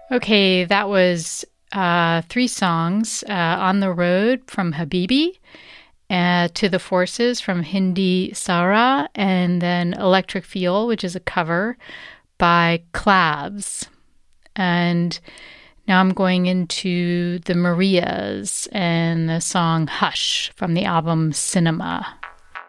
Okay, that was three songs On the Road from Habibi, To the Forces from Hindi Sara, and then Electric Feel, which is a cover by Clavs. And now I'm going into the Marias and the song Hush from the album Cinema.